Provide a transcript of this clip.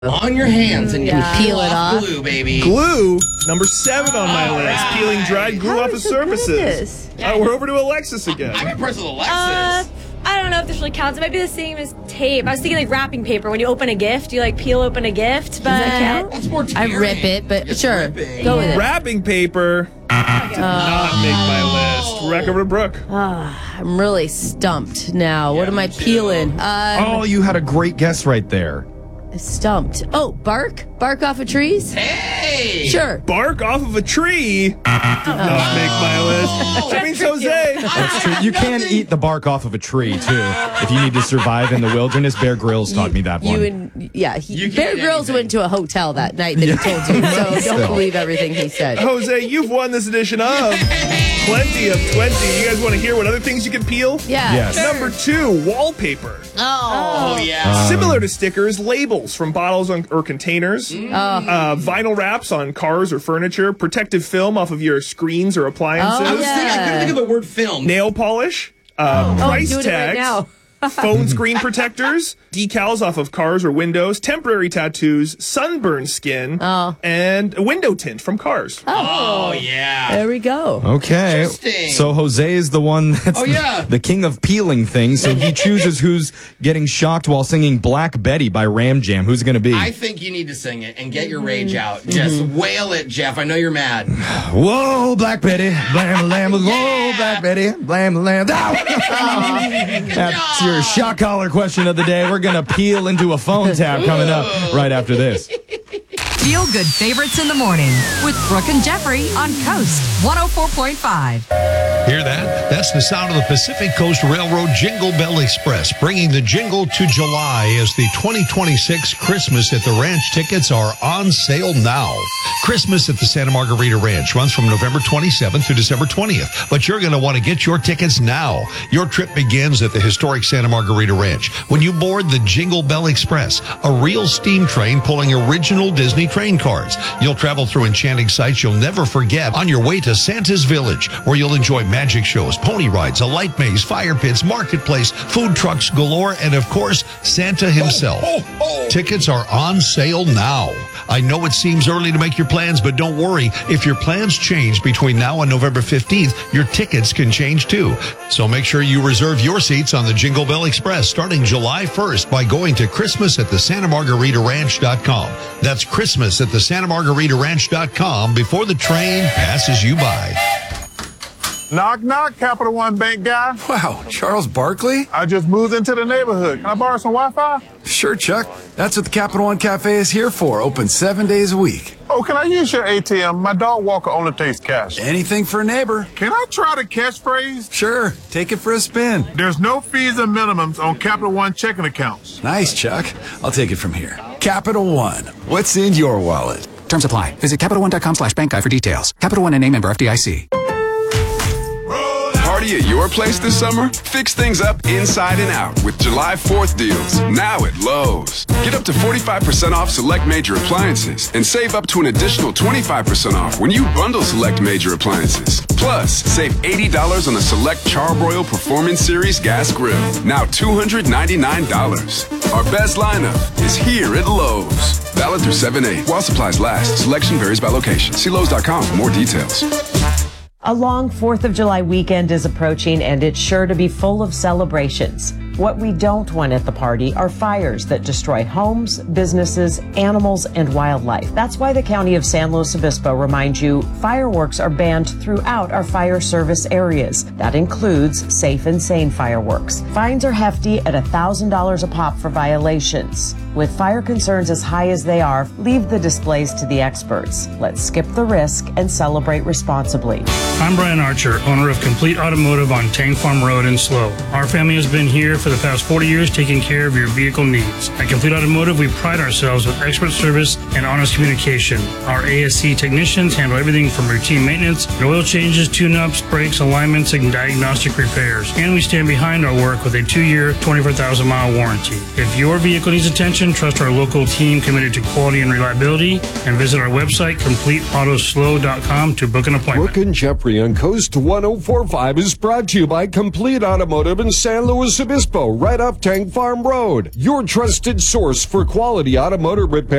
On your hands and you peel it off. Glue, baby. Glue, number 7 on my list. Peeling dried glue off of surfaces. We're over to Alexis again. I'm impressed with Alexis. I don't know if this really counts. It might be the same as tape. I was thinking like wrapping paper. When you open a gift, you like peel open a gift. But Does that count? That's more I tearing. rip it, but It's sure. ripping. Go with it. Wrapping paper did not make my list. We're back over to Brooke. I'm really stumped now. What am I peeling? Oh, you had a great guess right there. Stumped. Oh, bark? Bark off of trees? Hey! Sure. Bark off of a tree did not make my list. That means Jose. That's true. You can eat the bark off of a tree, too. If you need to survive in the wilderness, Bear Grylls taught me that one. Bear Grylls went to a hotel that night that he told you, so don't believe everything he said. Jose, you've won this edition of Plenty of 20. You guys want to hear what other things you can peel? Yeah. Yes. Number 2, wallpaper. Oh, yeah. Similar to stickers, labels from bottles or containers, vinyl wraps on cars or furniture, protective film off of your screens or appliances, I couldn't think of the word film. nail polish, price doing it right tags, now. phone screen protectors, decals off of cars or windows, temporary tattoos, sunburn skin, and a window tint from cars. Oh, yeah. There we go. Okay. Interesting. So Jose is the one that's the king of peeling things, so he chooses who's getting shocked while singing Black Betty by Ram Jam. Who's it going to be? I think you need to sing it and get your rage out. Just wail it, Jeff. I know you're mad. Whoa, Black Betty, blam, blam, whoa, Black Betty, blam, blam. That's your shock collar question of the day. We're going to peel into a phone tap coming up right after this. Feel good favorites in the morning with Brooke and Jeffrey on Coast 104.5. Hear that? That's the sound of the Pacific Coast Railroad Jingle Bell Express, bringing the jingle to July as the 2026 Christmas at the Ranch tickets are on sale now. Christmas at the Santa Margarita Ranch runs from November 27th through December 20th, but you're going to want to get your tickets now. Your trip begins at the historic Santa Margarita Ranch when you board the Jingle Bell Express, a real steam train pulling original Disney train cars. You'll travel through enchanting sights you'll never forget on your way to Santa's Village, where you'll enjoy magic shows, pony rides, a light maze, fire pits, marketplace, food trucks galore, and of course, Santa himself. Tickets are on sale now. I know it seems early to make your plans, but don't worry. If your plans change between now and November 15th, your tickets can change too. So make sure you reserve your seats on the Jingle Bell Express starting July 1st by going to ChristmasAtTheSantaMargaritaRanch.com. That's ChristmasAtTheSantaMargaritaRanch.com before the train passes you by. Knock, knock, Capital One Bank guy. Wow, Charles Barkley? I just moved into the neighborhood. Can I borrow some Wi-Fi? Sure, Chuck. That's what the Capital One Cafe is here for. Open 7 days a week. Oh, can I use your ATM? My dog walker only takes cash. Anything for a neighbor. Can I try the catchphrase? Sure, take it for a spin. There's no fees and minimums on Capital One checking accounts. Nice, Chuck. I'll take it from here. Capital One. What's in your wallet? Terms apply. Visit CapitalOne.com/bankguide for details. Capital One and a member FDIC. Party at your place this summer? Fix things up inside and out with July 4th deals now at Lowe's. Get up to 45% off select major appliances and save up to an additional 25% off when you bundle select major appliances. Plus, save $80 on the select Charbroil Performance Series gas grill, now $299. Our best lineup is here at Lowe's. Valid through 7/8 while supplies last. Selection varies by location. See Lowe's.com for more details. A long 4th of July weekend is approaching, and it's sure to be full of celebrations. What we don't want at the party are fires that destroy homes, businesses, animals, and wildlife. That's why the County of San Luis Obispo reminds you fireworks are banned throughout our fire service areas. That includes safe and sane fireworks. Fines are hefty at $1,000 a pop for violations. With fire concerns as high as they are, leave the displays to the experts. Let's skip the risk and celebrate responsibly. I'm Brian Archer, owner of Complete Automotive on Tang Farm Road in Slow. Our family has been here for the past 40 years taking care of your vehicle needs. At Complete Automotive, we pride ourselves with expert service and honest communication. Our ASC technicians handle everything from routine maintenance, oil changes, tune-ups, brakes, alignments, and diagnostic repairs. And we stand behind our work with a 2-year, 24,000-mile warranty. If your vehicle needs attention, trust our local team committed to quality and reliability, and visit our website, CompleteAutoslow.com, to book an appointment. Brooke and Jeffrey on Coast 104.5 is brought to you by Complete Automotive in San Luis Obispo. Expo right up Tank Farm Road. Your trusted source for quality automotive repair.